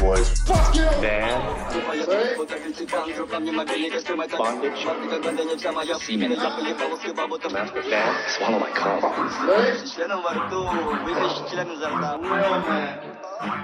boys. Fuck you! Van. Bondage. Semen. Master Van. Swallow my cum. Real man.